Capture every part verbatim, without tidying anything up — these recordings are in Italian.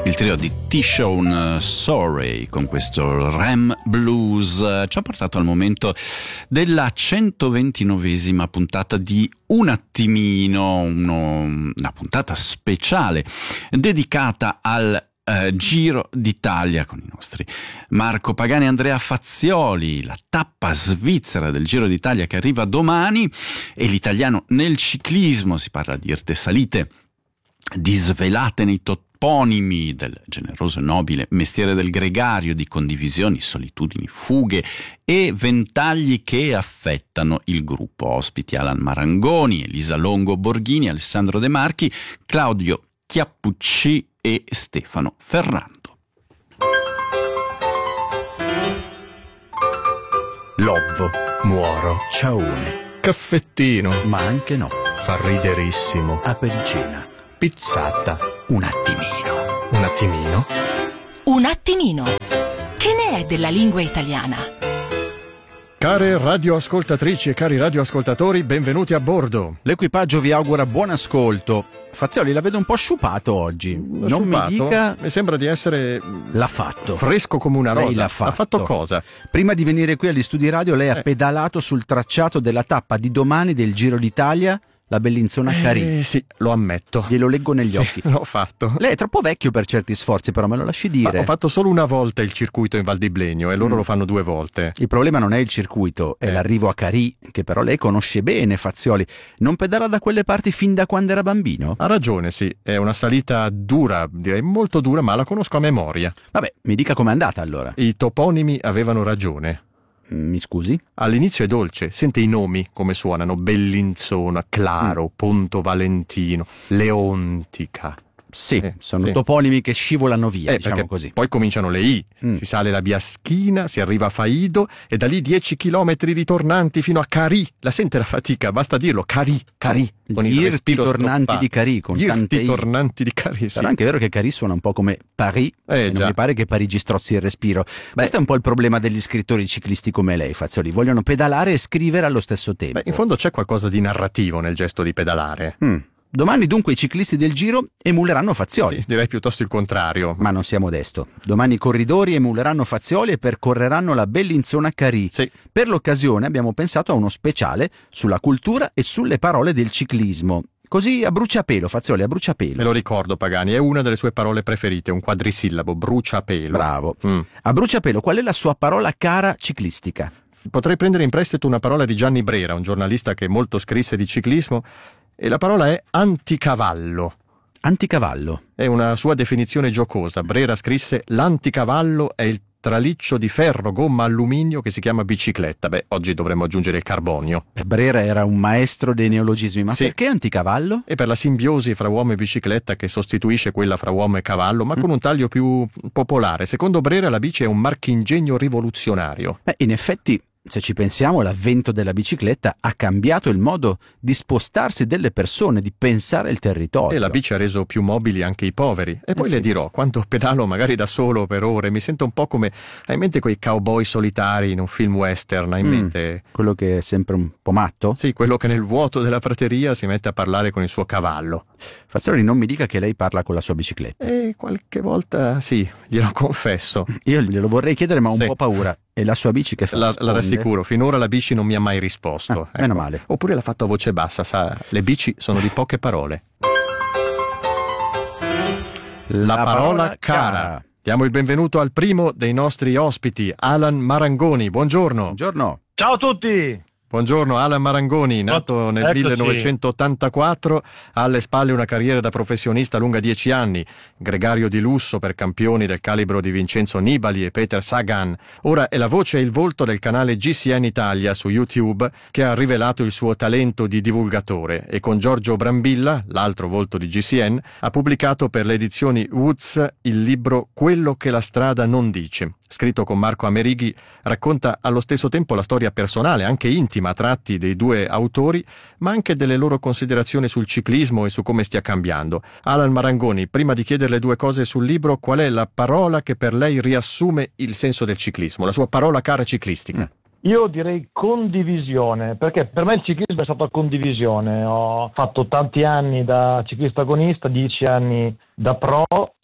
Il trio di T-Shone Sorry con questo Ram Blues ci ha portato al momento della centoventinovesima puntata di Un attimino, uno, una puntata speciale dedicata al Uh, Giro d'Italia con i nostri Marco Pagani e Andrea Fazzioli, la tappa svizzera del Giro d'Italia che arriva domani, e l'italiano nel ciclismo. Si parla di irte salite, di svelate nei toponimi, del generoso e nobile mestiere del gregario, di condivisioni, solitudini, fughe e ventagli che affettano il gruppo. Ospiti Alan Marangoni, Elisa Longo Borghini, Alessandro De Marchi, Claudio Chiappucci e Stefano Ferrando. Lobbo, muoro, ciaone, caffettino, ma anche no, fa riderissimo, apericena, pizzata, un attimino. Un attimino? Un attimino. Che ne è della lingua italiana? Care radioascoltatrici e cari radioascoltatori, benvenuti a bordo. L'equipaggio vi augura buon ascolto. Fazzioli, la vedo un po' sciupato oggi. Non sciupato? mi dica... Mi sembra di essere... L'ha fatto. Fresco come una rosa. Lei l'ha fatto. Ha fatto cosa? Prima di venire qui agli studi radio, lei eh. ha pedalato sul tracciato della tappa di domani del Giro d'Italia, la Bellinzona Carì. Eh, sì, lo ammetto. Glielo leggo negli sì, occhi. L'ho fatto. Lei è troppo vecchio per certi sforzi, però me lo lasci dire. Ma ho fatto solo una volta il circuito in Val di Blegno e loro mm. lo fanno due volte. Il problema non è il circuito, è eh. l'arrivo a Carì, che però lei conosce bene, Fazzioli. Non pedala da quelle parti fin da quando era bambino? Ha ragione, sì. È una salita dura, direi molto dura, ma la conosco a memoria. Vabbè, mi dica com'è andata allora. I toponimi avevano ragione. Mi scusi? All'inizio è dolce, sente i nomi come suonano: Bellinzona, Claro, mm. Ponto Valentino, Leontica. Sì, eh, sono sì. toponimi che scivolano via, eh, diciamo così. Poi cominciano le I, mm. si sale la Biaschina, si arriva a Faido e da lì dieci chilometri di tornanti fino a Carì. La sente la fatica, basta dirlo, Carì, Carì. Con il respiro tornanti stoppato. Di Carì, con Gli tante I. tornanti di Carì, sì. Però è anche vero che Carì suona un po' come Paris, eh, e non mi pare che Parigi strozzi il respiro. Beh, questo è un po' il problema degli scrittori ciclisti come lei, Fazzioli, vogliono pedalare e scrivere allo stesso tempo. Beh, in fondo c'è qualcosa di narrativo nel gesto di pedalare. Mm. Domani dunque i ciclisti del Giro emuleranno Fazzioli. Sì, direi piuttosto il contrario. Ma non sia modesto. Domani i corridori emuleranno Fazzioli e percorreranno la Bellinzona Carì. Sì. Per l'occasione abbiamo pensato a uno speciale sulla cultura e sulle parole del ciclismo. Così a bruciapelo, Fazzioli, a bruciapelo. Me lo ricordo, Pagani, è una delle sue parole preferite, un quadrisillabo, bruciapelo. Bravo. Mm. A bruciapelo, qual è la sua parola cara ciclistica? Potrei prendere in prestito una parola di Gianni Brera, un giornalista che molto scrisse di ciclismo, e la parola è anticavallo. Anticavallo. È una sua definizione giocosa. Brera scrisse: l'anticavallo è il traliccio di ferro, gomma, alluminio che si chiama bicicletta. Beh, oggi dovremmo aggiungere il carbonio. Brera era un maestro dei neologismi, ma sì. Perché anticavallo? E per la simbiosi fra uomo e bicicletta che sostituisce quella fra uomo e cavallo, ma mm. con un taglio più popolare. Secondo Brera la bici è un marchingegno rivoluzionario. Beh, in effetti, se ci pensiamo, l'avvento della bicicletta ha cambiato il modo di spostarsi delle persone, di pensare il territorio. E la bici ha reso più mobili anche i poveri. E poi eh le sì. dirò, quando pedalo magari da solo per ore, mi sento un po' come... Hai in mente quei cowboy solitari in un film western? Hai in mm, mente... Quello che è sempre un po' matto? Sì, quello che nel vuoto della prateria si mette a parlare con il suo cavallo. Fazzioli, non mi dica che lei parla con la sua bicicletta. E qualche volta sì, glielo confesso. Io glielo vorrei chiedere, ma ho sì. un po' paura. E la sua bici che fa? La, la rassicuro, finora la bici non mi ha mai risposto. Ah, ecco. Meno male. Oppure l'ha fatto a voce bassa, sa, le bici sono di poche parole. La, la parola, parola cara. cara. Diamo il benvenuto al primo dei nostri ospiti, Alan Marangoni. Buongiorno. Buongiorno. Ciao a tutti. Buongiorno, Alan Marangoni, nato nel Eccoci. millenovecentottantaquattro, ha alle spalle una carriera da professionista lunga dieci anni, gregario di lusso per campioni del calibro di Vincenzo Nibali e Peter Sagan. Ora è la voce e il volto del canale G C N Italia su YouTube, che ha rivelato il suo talento di divulgatore, e con Giorgio Brambilla, l'altro volto di G C N, ha pubblicato per le edizioni Woods il libro Quello che la strada non dice. Scritto con Marco Amerighi, racconta allo stesso tempo la storia personale, anche intima, a tratti, dei due autori, ma anche delle loro considerazioni sul ciclismo e su come stia cambiando. Alan Marangoni, prima di chiederle due cose sul libro, qual è la parola che per lei riassume il senso del ciclismo, la sua parola cara ciclistica? Io direi condivisione, perché per me il ciclismo è stata condivisione. Ho fatto tanti anni da ciclista agonista, dieci anni da pro,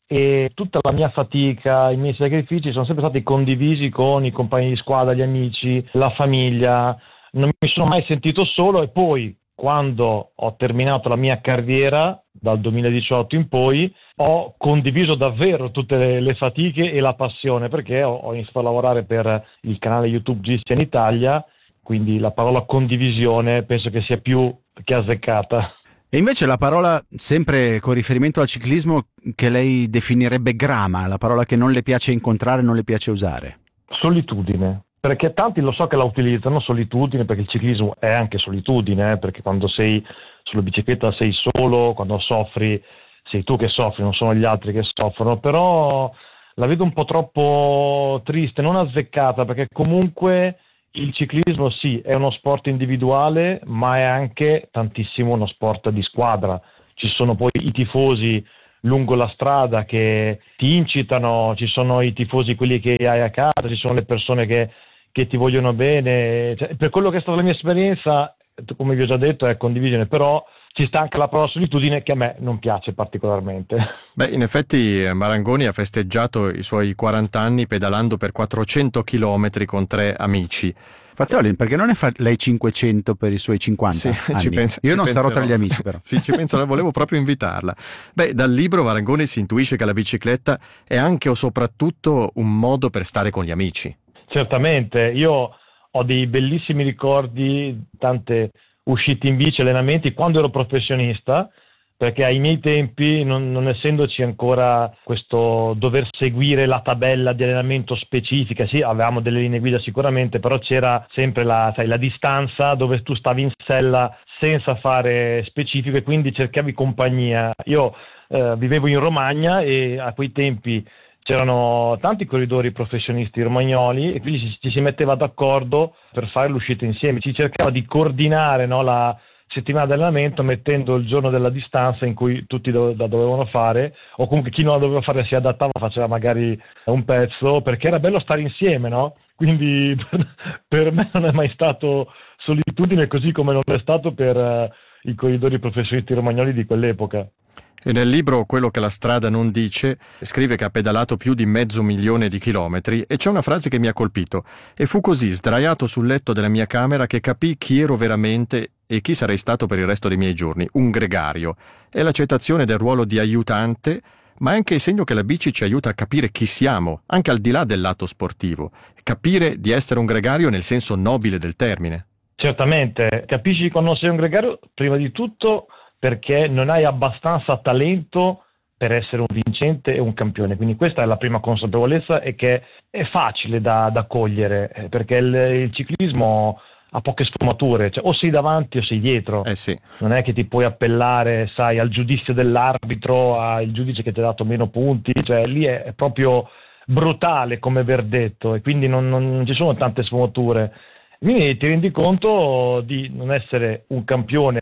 e tutta la mia fatica, i miei sacrifici sono sempre stati condivisi con i compagni di squadra, gli amici, la famiglia. Non mi sono mai sentito solo, e poi quando ho terminato la mia carriera dal duemiladiciotto in poi ho condiviso davvero tutte le, le fatiche e la passione, perché ho, ho iniziato a lavorare per il canale YouTube G C N Italia, quindi la parola condivisione penso che sia più che azzeccata. E invece la parola, sempre con riferimento al ciclismo, che lei definirebbe grama, la parola che non le piace incontrare, non le piace usare? Solitudine. Perché tanti lo so che la utilizzano, solitudine, perché il ciclismo è anche solitudine, eh, perché quando sei sulla bicicletta sei solo, quando soffri sei tu che soffri, non sono gli altri che soffrono, però la vedo un po' troppo triste, non azzeccata, perché comunque il ciclismo sì, è uno sport individuale, ma è anche tantissimo uno sport di squadra. Ci sono poi i tifosi lungo la strada che ti incitano, ci sono i tifosi quelli che hai a casa, ci sono le persone che che ti vogliono bene, cioè, per quello che è stata la mia esperienza, come vi ho già detto, è condivisione, però ci sta anche la parola solitudine che a me non piace particolarmente. Beh, in effetti Marangoni ha festeggiato i suoi quaranta anni pedalando per quattrocento chilometri con tre amici. Fazzoli, perché non ne fa lei cinquecento per i suoi cinquanta sì, anni? Ci penso, Io ci non penserò. Starò tra gli amici, però. Sì, ci penso, volevo proprio invitarla. Beh, dal libro Marangoni si intuisce che la bicicletta è anche o soprattutto un modo per stare con gli amici. Certamente, io ho dei bellissimi ricordi, tante uscite in bici, allenamenti, quando ero professionista, perché ai miei tempi, non, non essendoci ancora questo dover seguire la tabella di allenamento specifica, sì, avevamo delle linee guida sicuramente, però c'era sempre la, sai, la distanza dove tu stavi in sella senza fare specifico e quindi cercavi compagnia. Io eh, vivevo in Romagna e a quei tempi c'erano tanti corridori professionisti romagnoli e quindi ci, ci si metteva d'accordo per fare l'uscita insieme. Si cercava di coordinare, no, la settimana di allenamento mettendo il giorno della distanza in cui tutti do, la dovevano fare, o comunque chi non la doveva fare si adattava, faceva magari un pezzo, perché era bello stare insieme, no? Quindi per, per me non è mai stato solitudine, così come non è stato per uh, i corridori professionisti romagnoli di quell'epoca. E nel libro Quello che la strada non dice scrive che ha pedalato più di mezzo milione di chilometri e c'è una frase che mi ha colpito: e fu così sdraiato sul letto della mia camera che capii chi ero veramente e chi sarei stato per il resto dei miei giorni, un gregario. È l'accettazione del ruolo di aiutante, ma è anche il segno che la bici ci aiuta a capire chi siamo, anche al di là del lato sportivo, capire di essere un gregario nel senso nobile del termine. Certamente, capisci quando sei un gregario, prima di tutto perché non hai abbastanza talento per essere un vincente e un campione, quindi questa è la prima consapevolezza e che è facile da, da cogliere, eh, perché il, il ciclismo ha poche sfumature, cioè o sei davanti o sei dietro, eh sì. Non è che ti puoi appellare, sai, al giudizio dell'arbitro, al giudice che ti ha dato meno punti, cioè lì è, è proprio brutale come verdetto e quindi non, non ci sono tante sfumature. Quindi ti rendi conto di non essere un campione,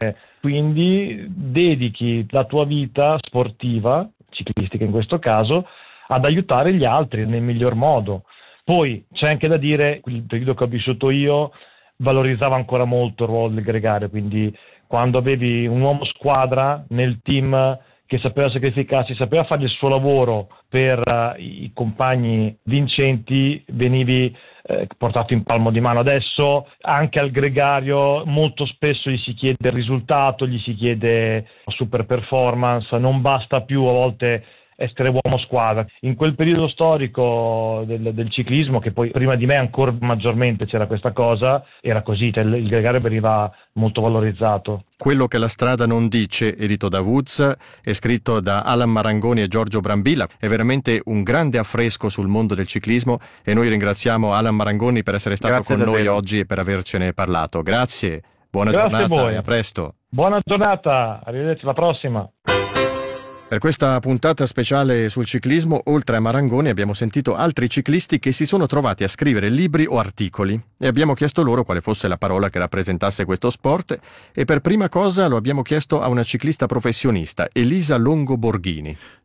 quindi dedichi la tua vita sportiva, ciclistica in questo caso, ad aiutare gli altri nel miglior modo. Poi c'è anche da dire, il periodo che ho vissuto io valorizzava ancora molto il ruolo del gregario, quindi quando avevi un uomo squadra nel team che sapeva sacrificarsi, sapeva fare il suo lavoro per uh, i compagni vincenti, venivi eh, portato in palmo di mano. Adesso anche al gregario molto spesso gli si chiede il risultato, gli si chiede super performance, non basta più a volte essere uomo squadra. In quel periodo storico del, del ciclismo, che poi prima di me ancora maggiormente c'era questa cosa, era così, cioè il, il gregario veniva molto valorizzato. Quello che la strada non dice, edito da Woods, è scritto da Alan Marangoni e Giorgio Brambilla, è veramente un grande affresco sul mondo del ciclismo e noi ringraziamo Alan Marangoni per essere stato Grazie con davvero. noi oggi e per avercene parlato. Grazie, buona Grazie giornata a voi. e a presto. Buona giornata, arrivederci alla prossima. Per questa puntata speciale sul ciclismo, oltre a Marangoni, abbiamo sentito altri ciclisti che si sono trovati a scrivere libri o articoli e abbiamo chiesto loro quale fosse la parola che rappresentasse questo sport e per prima cosa lo abbiamo chiesto a una ciclista professionista, Elisa Longo Borghini.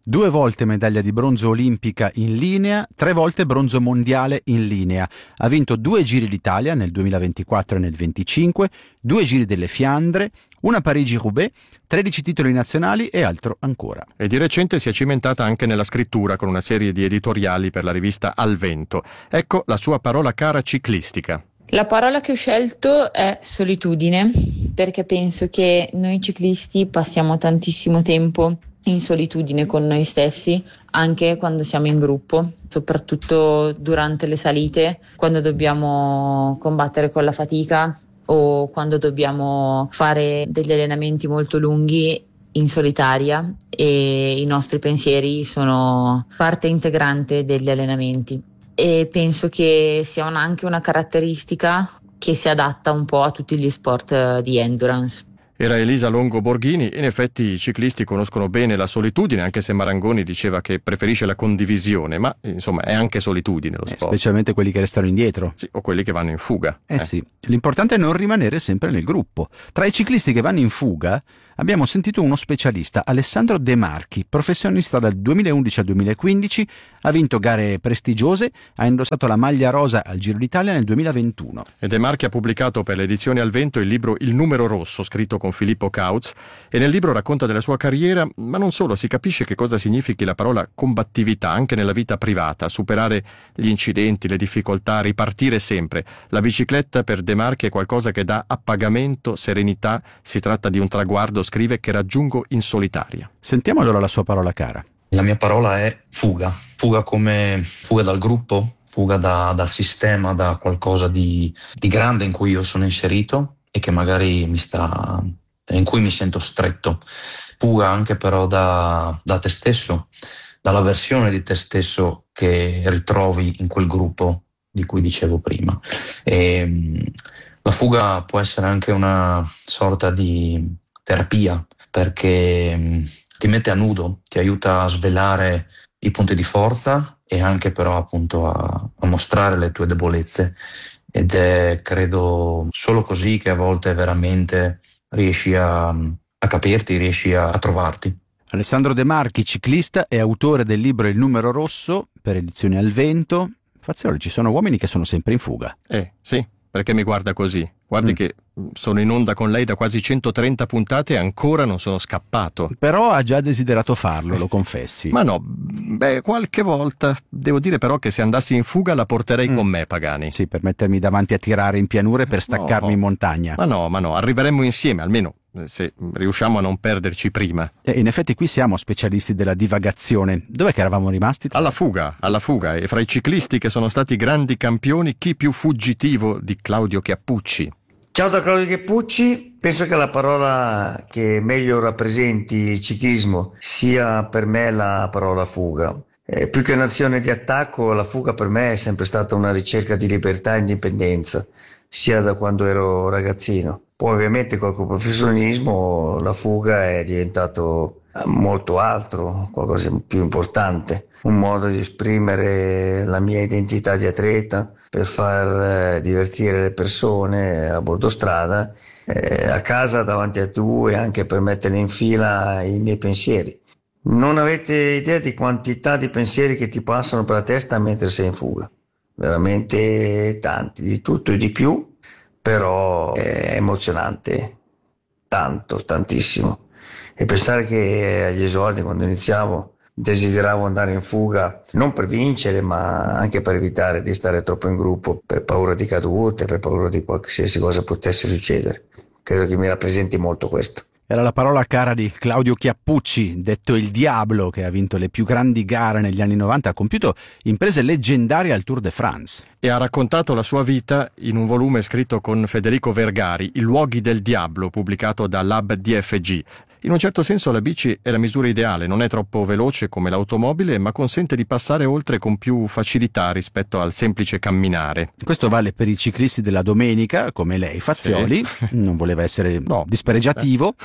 due volte medaglia di bronzo olimpica in linea, tre volte bronzo mondiale in linea. Ha vinto due Giri d'Italia nel duemilaventiquattro e nel venticinque, due Giri delle Fiandre, una Parigi-Roubaix, tredici titoli nazionali e altro ancora. E di recente si è cimentata anche nella scrittura con una serie di editoriali per la rivista Al Vento. Ecco la sua parola cara ciclistica. La parola che ho scelto è solitudine, perché penso che noi ciclisti passiamo tantissimo tempo in solitudine con noi stessi, anche quando siamo in gruppo, soprattutto durante le salite, quando dobbiamo combattere con la fatica o quando dobbiamo fare degli allenamenti molto lunghi in solitaria, e i nostri pensieri sono parte integrante degli allenamenti. E penso che sia un, anche una caratteristica che si adatta un po' a tutti gli sport di endurance. Era Elisa Longo Borghini. In effetti i ciclisti conoscono bene la solitudine, anche se Marangoni diceva che preferisce la condivisione, ma insomma è anche solitudine lo sport. Eh, specialmente quelli che restano indietro. Sì, o quelli che vanno in fuga. Eh, eh sì, l'importante è non rimanere sempre nel gruppo. Tra i ciclisti che vanno in fuga abbiamo sentito uno specialista, Alessandro De Marchi, professionista dal duemilaundici al duemilaquindici, ha vinto gare prestigiose, ha indossato la maglia rosa al Giro d'Italia nel duemilaventuno. E De Marchi ha pubblicato per l'edizione Al Vento il libro Il numero rosso, scritto con Filippo Kautz, e nel libro racconta della sua carriera, ma non solo, si capisce che cosa significhi la parola combattività anche nella vita privata, superare gli incidenti, le difficoltà, ripartire sempre. La bicicletta per De Marchi è qualcosa che dà appagamento, serenità, si tratta di un traguardo, scrive, che raggiungo in solitaria. Sentiamo allora la sua parola cara. La mia parola è fuga, fuga come fuga dal gruppo, fuga da, dal sistema, da qualcosa di, di grande in cui io sono inserito e che magari mi sta, in cui mi sento stretto. Fuga anche però da, da te stesso, dalla versione di te stesso che ritrovi in quel gruppo di cui dicevo prima. E la fuga può essere anche una sorta di terapia, perché ti mette a nudo, ti aiuta a svelare i punti di forza e anche però appunto a, a mostrare le tue debolezze, ed è credo solo così che a volte veramente riesci a, a capirti, riesci a, a trovarti. Alessandro De Marchi, ciclista e autore del libro Il numero rosso per edizione Al Vento. Fazioli, ci sono uomini che sono sempre in fuga. Eh, sì, perché mi guarda così? Guardi mm. che sono in onda con lei da quasi centotrenta puntate e ancora non sono scappato. Però ha già desiderato farlo, lo confessi. Ma no, beh, qualche volta. Devo dire però che se andassi in fuga la porterei mm. con me, Pagani. Sì, per mettermi davanti a tirare in pianura e per staccarmi no. in montagna. Ma no, ma no, arriveremmo insieme, almeno se riusciamo a non perderci prima. E in effetti qui siamo specialisti della divagazione. Dov'è che eravamo rimasti? Alla fuga, alla fuga. E fra i ciclisti che sono stati grandi campioni, chi più fuggitivo di Claudio Chiappucci? Ciao da Claudio Chiappucci. Penso che la parola che meglio rappresenti il ciclismo sia per me la parola fuga. Eh, più che un'azione di attacco, la fuga per me è sempre stata una ricerca di libertà e indipendenza, sia da quando ero ragazzino. Poi ovviamente col professionismo la fuga è diventato molto altro, qualcosa di più importante, un modo di esprimere la mia identità di atleta per far eh, divertire le persone a bordo strada, eh, a casa davanti a tu, e anche per mettere in fila i miei pensieri. Non avete idea di quantità di pensieri che ti passano per la testa mentre sei in fuga, veramente tanti, di tutto e di più, però è emozionante, tanto, tantissimo. E pensare che agli esordi, quando iniziavo, desideravo andare in fuga non per vincere, ma anche per evitare di stare troppo in gruppo, per paura di cadute, per paura di qualsiasi cosa potesse succedere. Credo che mi rappresenti molto questo. Era la parola cara di Claudio Chiappucci, detto il Diablo, che ha vinto le più grandi gare negli anni novanta, ha compiuto imprese leggendarie al Tour de France. E ha raccontato la sua vita in un volume scritto con Federico Vergari, I luoghi del Diablo, pubblicato da Lab D F G. In un certo senso la bici è la misura ideale, non è troppo veloce come l'automobile, ma consente di passare oltre con più facilità rispetto al semplice camminare. Questo vale per i ciclisti della domenica, come lei, Fazioli, sì. Non voleva essere no. dispregiativo.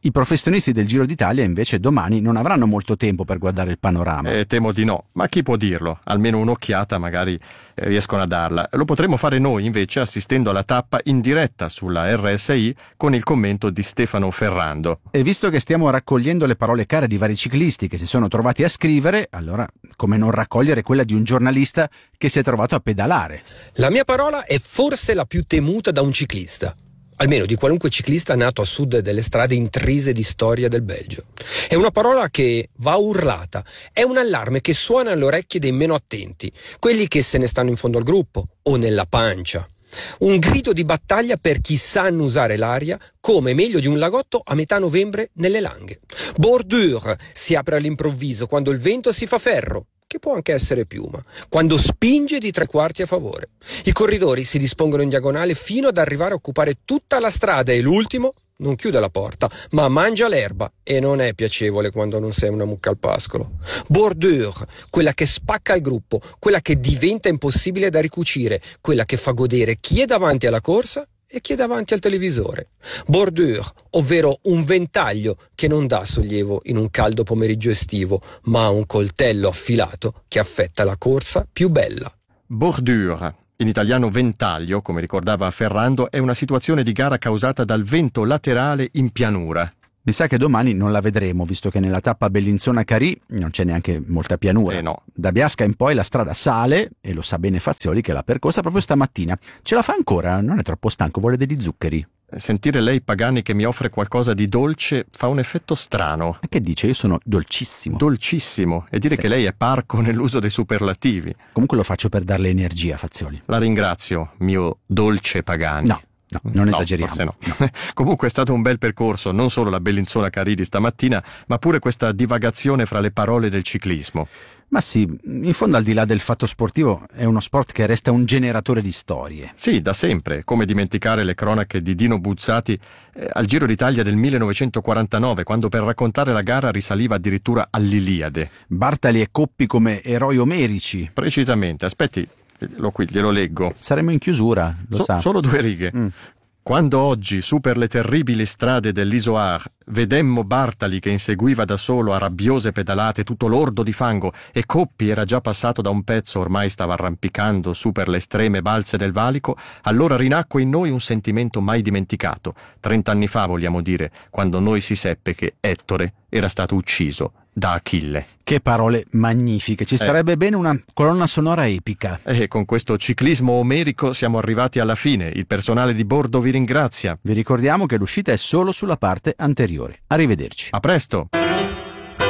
I professionisti del Giro d'Italia invece domani non avranno molto tempo per guardare il panorama. Eh, temo di no, ma chi può dirlo? Almeno un'occhiata magari eh, riescono a darla. Lo potremmo fare noi invece assistendo alla tappa in diretta sulla R S I con il commento di Stefano Ferrando. E visto che stiamo raccogliendo le parole care di vari ciclisti che si sono trovati a scrivere, allora come non raccogliere quella di un giornalista che si è trovato a pedalare? La mia parola è forse la più temuta da un ciclista. Almeno di qualunque ciclista nato a sud delle strade intrise di storia del Belgio. È una parola che va urlata, è un allarme che suona alle orecchie dei meno attenti, quelli che se ne stanno in fondo al gruppo o nella pancia. Un grido di battaglia per chi sa annusare l'aria come meglio di un lagotto a metà novembre nelle Langhe. Bordure si apre all'improvviso quando il vento si fa ferro, che può anche essere piuma, quando spinge di tre quarti a favore. I corridori si dispongono in diagonale fino ad arrivare a occupare tutta la strada e l'ultimo non chiude la porta, ma mangia l'erba e non è piacevole quando non sei una mucca al pascolo. Bordure, quella che spacca il gruppo, quella che diventa impossibile da ricucire, quella che fa godere chi è davanti alla corsa e chi è davanti al televisore. Bordure, ovvero un ventaglio che non dà sollievo in un caldo pomeriggio estivo, ma un coltello affilato che affetta la corsa più bella. Bordure, in italiano ventaglio, come ricordava Ferrando, è una situazione di gara causata dal vento laterale in pianura. Mi sa che domani non la vedremo, visto che nella tappa Bellinzona-Carì non c'è neanche molta pianura. Eh no. Da Biasca in poi la strada sale, e lo sa bene Fazioli che l'ha percorsa proprio stamattina. Ce la fa ancora? Non è troppo stanco? Vuole degli zuccheri? Sentire lei, Pagani, che mi offre qualcosa di dolce fa un effetto strano. Ma che dice? Io sono dolcissimo. Dolcissimo. E dire Sì. che lei è parco nell'uso dei superlativi. Comunque lo faccio per darle energia, Fazioli. La ringrazio, mio dolce Pagani. No. No, non No, esageriamo. forse no. Comunque è stato un bel percorso, non solo la Bellinzona Carì di stamattina, ma pure questa divagazione fra le parole del ciclismo. Ma sì, in fondo al di là del fatto sportivo è uno sport che resta un generatore di storie. Sì, da sempre. Come dimenticare le cronache di Dino Buzzati eh, al Giro d'Italia del millenovecentoquarantanove, quando per raccontare la gara risaliva addirittura all'Iliade. Bartali e Coppi come eroi omerici. Precisamente, aspetti, lo qui, glielo leggo. Saremo in chiusura, lo So- sa. solo due righe. Mm. Quando oggi, su per le terribili strade dell'Isoar, vedemmo Bartali che inseguiva da solo a rabbiose pedalate tutto l'ordo di fango e Coppi era già passato da un pezzo, ormai stava arrampicando su per le estreme balze del valico, allora rinacque in noi un sentimento mai dimenticato. Trent'anni fa, vogliamo dire, quando noi si seppe che Ettore era stato ucciso da Achille. Che parole magnifiche, ci starebbe bene una colonna sonora epica. E con questo ciclismo omerico siamo arrivati alla fine. Il personale di bordo vi ringrazia. Vi ricordiamo che l'uscita è solo sulla parte anteriore. Arrivederci. A presto!